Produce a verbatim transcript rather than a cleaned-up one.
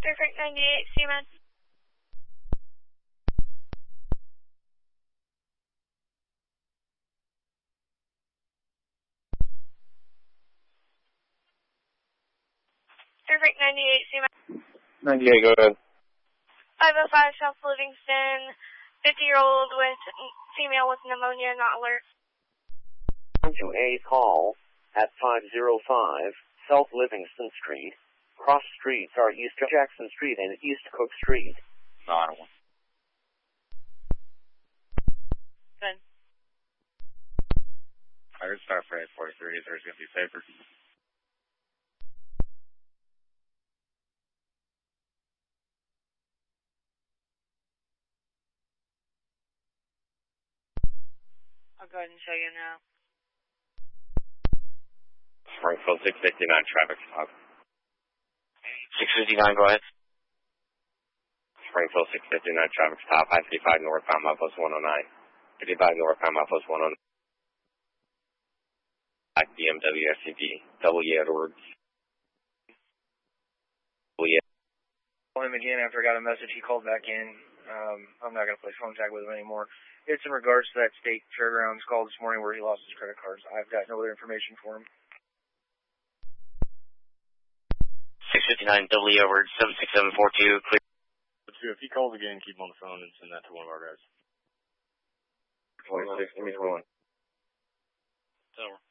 Perfect ninety-eight, Seaman. Perfect ninety-eight, Seaman. ninety-eight, go ahead. five oh five South Livingston, fifty-year-old with female with pneumonia, not alert. To a call at five oh five South Livingston Street. Cross streets are East Jackson Street and East Cook Street. No, I don't want. Good. I could start for eight forty-three if there's going to be paper. I'll go ahead and show you now. Springfield six fifty-nine traffic stop. six fifty-nine, go ahead. Springfield six fifty-nine traffic stop, I fifty-five northbound, my post one oh nine. fifty-five northbound, my post one oh nine. Black B M W S U V, double E Edwards. Double E. Called him again after I got a message. He called back in. Um, I'm not going to play phone tag with him anymore. It's in regards to that state fairgrounds call this morning where he lost his credit cards. I've got no other information for him. six fifty-nine, double E Edwards, seven six seven four two, clear. If he calls again, keep him on the phone and send that to one of our guys. twenty-six, give me one. Tower.